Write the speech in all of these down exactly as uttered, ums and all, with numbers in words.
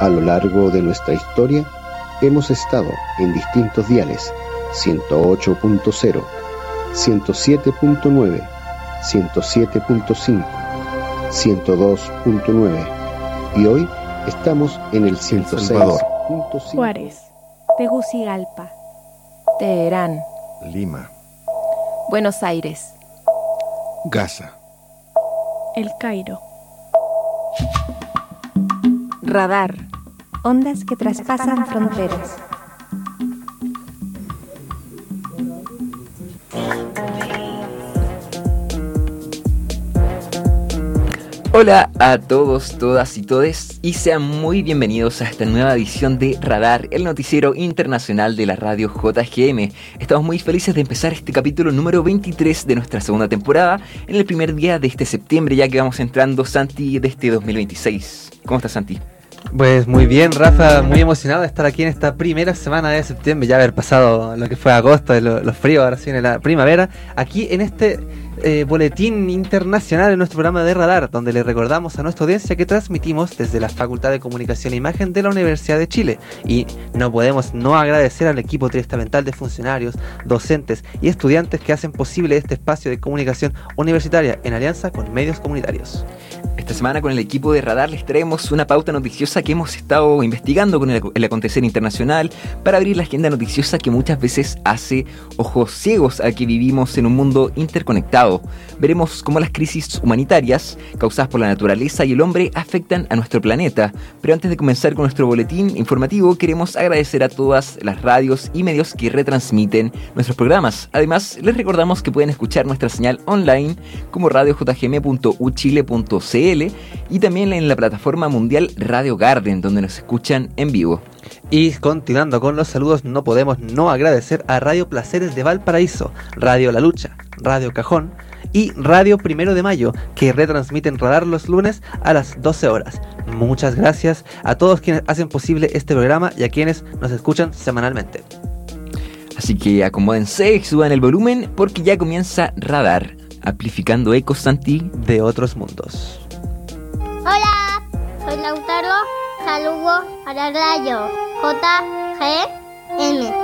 A lo largo de nuestra historia hemos estado en distintos diales: ciento ocho punto cero, ciento siete punto nueve, ciento siete punto cinco, ciento dos punto nueve y hoy estamos en el ciento seis punto cinco. Juárez, Tegucigalpa, Teherán, Lima, Buenos Aires, Gaza, El Cairo. Radar, ondas que traspasan fronteras. Hola a todos, todas y todes, y sean muy bienvenidos a esta nueva edición de Radar, el noticiero internacional de la radio J G M. Estamos muy felices de empezar este capítulo número veintitrés de nuestra segunda temporada, en el primer día de este septiembre, ya que vamos entrando, Santi, de este dos mil veintiséis. ¿Cómo estás, Santi? Pues muy bien, Rafa, muy emocionado de estar aquí en esta primera semana de septiembre, ya haber pasado lo que fue agosto, los lo fríos, ahora sí viene la primavera, aquí en este eh, boletín internacional en nuestro programa de Radar, donde le recordamos a nuestra audiencia que transmitimos desde la Facultad de Comunicación e Imagen de la Universidad de Chile, y no podemos no agradecer al equipo triestamental de funcionarios, docentes y estudiantes que hacen posible este espacio de comunicación universitaria en alianza con medios comunitarios. Esta semana con el equipo de Radar les traemos una pauta noticiosa que hemos estado investigando con el, el acontecer internacional para abrir la agenda noticiosa que muchas veces hace ojos ciegos a que vivimos en un mundo interconectado. Veremos cómo las crisis humanitarias causadas por la naturaleza y el hombre afectan a nuestro planeta. Pero antes de comenzar con nuestro boletín informativo, queremos agradecer a todas las radios y medios que retransmiten nuestros programas. Además, les recordamos que pueden escuchar nuestra señal online como radio j g m punto u chile punto c l y también en la plataforma mundial Radio Garden, donde nos escuchan en vivo. Y continuando con los saludos, no podemos no agradecer a Radio Placeres de Valparaíso, Radio La Lucha, Radio Cajón y Radio Primero de Mayo, que retransmiten Radar los lunes a las doce horas. Muchas gracias a todos quienes hacen posible este programa y a quienes nos escuchan semanalmente. Así que acomódense y suban el volumen porque ya comienza Radar, amplificando ecos, Santi, de otros mundos. Hola, soy Lautaro, saludo a la radio J G M.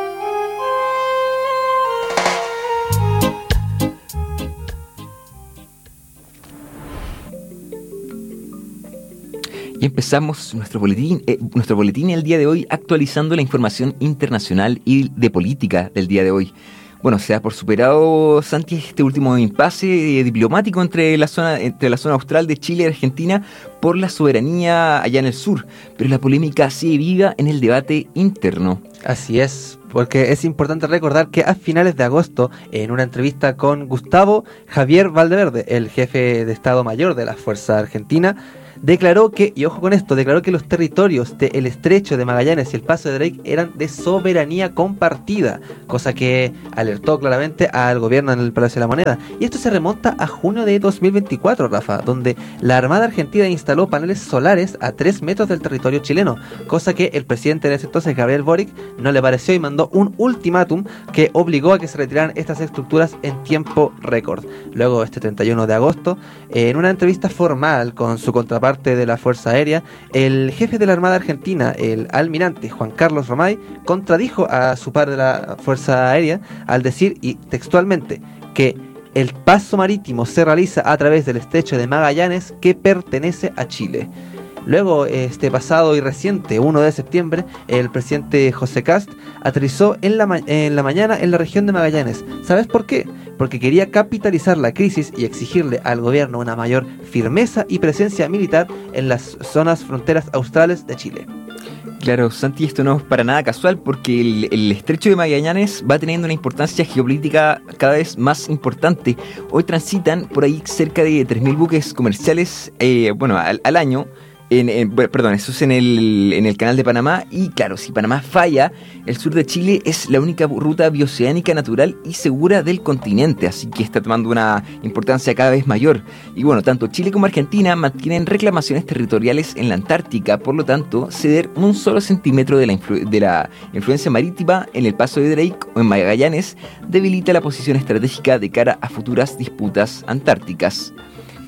Y empezamos nuestro boletín, eh, nuestro boletín el día de hoy actualizando la información internacional y de política del día de hoy. Bueno, se da por superado, Santi, este último impasse eh, diplomático entre la zona entre la zona austral de Chile y Argentina por la soberanía allá en el sur, pero la polémica sigue viva en el debate interno. Así es, porque es importante recordar que a finales de agosto, en una entrevista con Gustavo Javier Valdeverde, el jefe de Estado Mayor de la Fuerza Argentina, declaró que, y ojo con esto, declaró que los territorios del Estrecho de Magallanes y el Paso de Drake eran de soberanía compartida, cosa que alertó claramente al gobierno en el Palacio de la Moneda. Y esto se remonta a junio de dos mil veinticuatro, Rafa, donde la Armada Argentina instaló paneles solares a tres metros del territorio chileno, cosa que el presidente de ese entonces, Gabriel Boric, no le pareció y mandó un ultimátum que obligó a que se retiraran estas estructuras en tiempo récord. Luego, este treinta y uno de agosto, en una entrevista formal con su contraparte de la Fuerza Aérea, el jefe de la Armada Argentina, el almirante Juan Carlos Romay, contradijo a su par de la Fuerza Aérea al decir, y textualmente, que el paso marítimo se realiza a través del Estrecho de Magallanes que pertenece a Chile. Luego, este pasado y reciente uno de septiembre, el presidente José Kast aterrizó en la, ma- en la mañana en la región de Magallanes. ¿Sabes por qué? Porque quería capitalizar la crisis y exigirle al gobierno una mayor firmeza y presencia militar en las zonas fronteras australes de Chile. Claro, Santi, esto no es para nada casual porque el, el estrecho de Magallanes va teniendo una importancia geopolítica cada vez más importante. Hoy transitan por ahí cerca de tres mil buques comerciales eh, bueno, al, al año. En, en, perdón, eso es en el, en el canal de Panamá. Y claro, si Panamá falla, el sur de Chile es la única ruta bioceánica natural y segura del continente, así que está tomando una importancia cada vez mayor. Y bueno, tanto Chile como Argentina mantienen reclamaciones territoriales en la Antártica, por lo tanto, ceder un solo centímetro de la, influ- de la influencia marítima en el Paso de Drake o en Magallanes debilita la posición estratégica de cara a futuras disputas antárticas.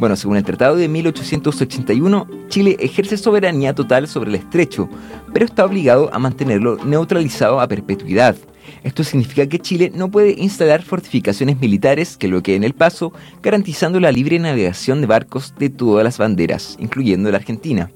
Bueno, según el Tratado de mil ochocientos ochenta y uno, Chile ejerce soberanía total sobre el estrecho, pero está obligado a mantenerlo neutralizado a perpetuidad. Esto significa que Chile no puede instalar fortificaciones militares que bloqueen el paso, garantizando la libre navegación de barcos de todas las banderas, incluyendo la Argentina.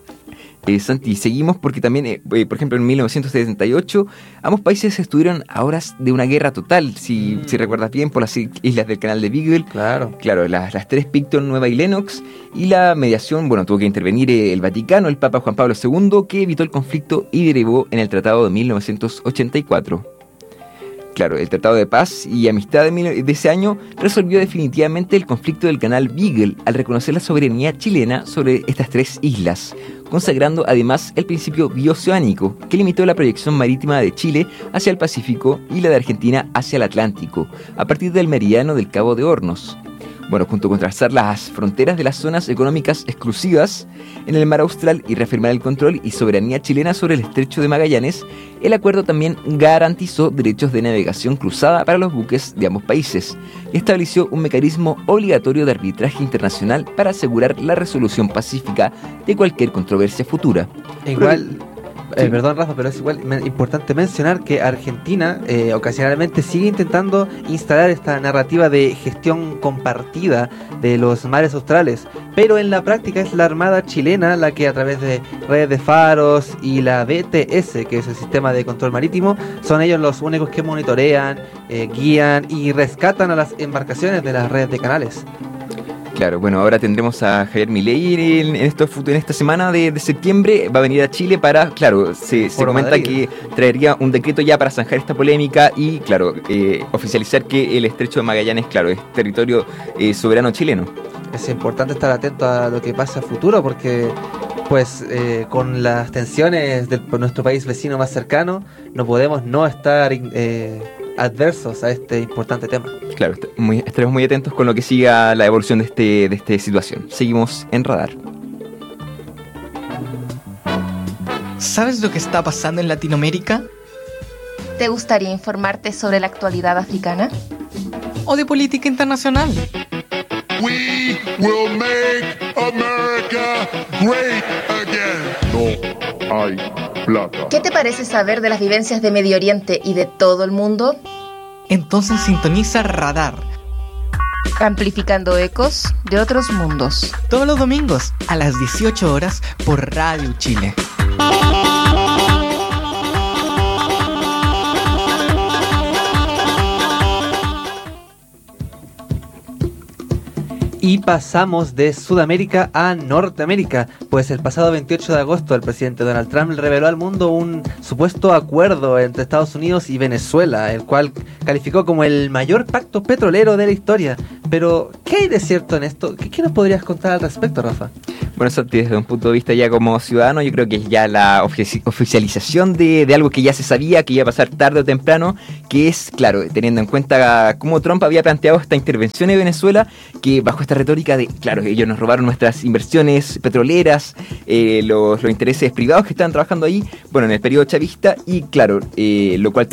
Eh, Santi, seguimos porque también, eh, eh, por ejemplo, en mil novecientos setenta y ocho, ambos países estuvieron a horas de una guerra total, si, mm. si recuerdas bien, por las islas del Canal de Beagle. Claro. Claro, las, las tres Picton, Nueva y Lennox, y la mediación, bueno, tuvo que intervenir eh, el Vaticano, el Papa Juan Pablo segundo, que evitó el conflicto y derivó en el Tratado de mil novecientos ochenta y cuatro. Claro, el Tratado de Paz y Amistad de, mil, de ese año resolvió definitivamente el conflicto del Canal Beagle al reconocer la soberanía chilena sobre estas tres islas, consagrando además el principio bioceánico que limitó la proyección marítima de Chile hacia el Pacífico y la de Argentina hacia el Atlántico, a partir del meridiano del Cabo de Hornos. Bueno, junto con trazar las fronteras de las zonas económicas exclusivas en el mar Austral y reafirmar el control y soberanía chilena sobre el estrecho de Magallanes, el acuerdo también garantizó derechos de navegación cruzada para los buques de ambos países y estableció un mecanismo obligatorio de arbitraje internacional para asegurar la resolución pacífica de cualquier controversia futura. Igual... Eh, sí. Perdón, Rafa, pero es igual me, importante mencionar que Argentina eh, ocasionalmente sigue intentando instalar esta narrativa de gestión compartida de los mares australes, pero en la práctica es la Armada chilena la que a través de redes de faros y la B T S, que es el sistema de control marítimo, son ellos los únicos que monitorean, eh, guían y rescatan a las embarcaciones de las redes de canales. Claro, bueno, ahora tendremos a Javier Milei en, en, esto, en esta semana de, de septiembre. Va a venir a Chile para, claro, se, se comenta Madrid. Que traería un decreto ya para zanjar esta polémica y, claro, eh, oficializar que el estrecho de Magallanes, claro, es territorio eh, soberano chileno. Es importante estar atento a lo que pasa a futuro porque, pues, eh, con las tensiones de nuestro país vecino más cercano, no podemos no estar... Eh, adversos a este importante tema. Claro, muy, estaremos muy atentos con lo que siga la evolución de este de esta situación. Seguimos en Radar. ¿Sabes lo que está pasando en Latinoamérica? ¿Te gustaría informarte sobre la actualidad africana? ¿O de política internacional? We will make America great again. No hay plata. ¿Qué te parece saber de las vivencias de Medio Oriente y de todo el mundo? Entonces sintoniza Radar, amplificando ecos de otros mundos. Todos los domingos a las dieciocho horas por Radio Chile. Y pasamos de Sudamérica a Norteamérica, pues el pasado veintiocho de agosto el presidente Donald Trump reveló al mundo un supuesto acuerdo entre Estados Unidos y Venezuela, el cual calificó como el mayor pacto petrolero de la historia. Pero, ¿qué hay de cierto en esto? ¿Qué, qué nos podrías contar al respecto, Rafa? Bueno, eso desde un punto de vista ya como ciudadano, yo creo que es ya la ofici- oficialización de, de algo que ya se sabía que iba a pasar tarde o temprano, que es, claro, teniendo en cuenta cómo Trump había planteado esta intervención en Venezuela, que bajo esta retórica de, claro, ellos nos robaron nuestras inversiones petroleras, eh, los, los intereses privados que estaban trabajando ahí, bueno, en el periodo chavista, y claro, eh, lo cual